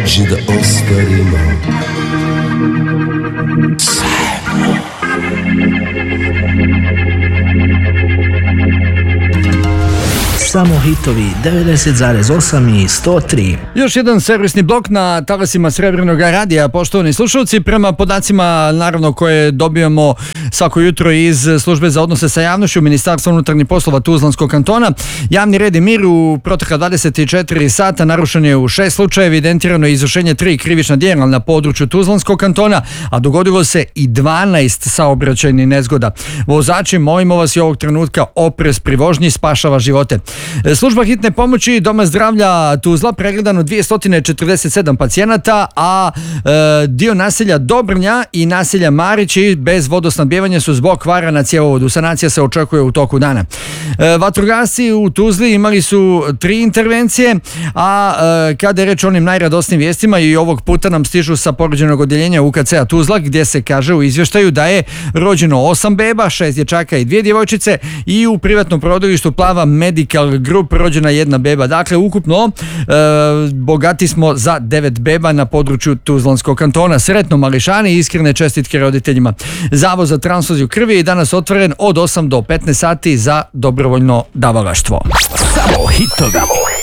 dođi da ostvarimo Samo hitovi 90,8 i 103. Još jedan servisni blok na talasima Srebrnog radija, poštovani slušalci. Prema podacima, naravno, koje dobijamo svako jutro iz službe za odnose sa javnošću Ministarstva unutarnjih poslova Tuzlanskog kantona, javni red i mir u protekla 24 sata narušen je u 6 slučaja, evidentirano je izvršenje 3 krivična djela na području Tuzlanskog kantona, a dogodilo se i 12 saobraćajnih nezgoda. Vozači, molimo vas i ovog trenutka oprez pri vožnji, spašava živote. Služba hitne pomoći Doma zdravlja Tuzla pregledano 247 pacijenata, a dio naselja Dobrnja i naselja Marići bez vodosnabdijevanja su zbog kvara na cjevovodu. Sanacija se očekuje u toku dana. Vatrogasci u Tuzli imali su 3 intervencije, a kada je reč o onim najradosnijim vijestima, i ovog puta nam stižu sa porođenog odjeljenja UKC-a Tuzla, gdje se kaže u izvještaju da je rođeno 8 beba, 6 dječaka i 2 djevojčice, i u privatnom porodilištu Plava Medical Group rođena 1 beba. Dakle, ukupno bogati smo za 9 beba na području Tuzlanskog kantona. Sretno mališani i iskrene čestitke roditeljima. Zavod za transfuziju krvi je danas otvoren od 8 do 15 sati za dobrovoljno davalaštvo. Samo hitovi.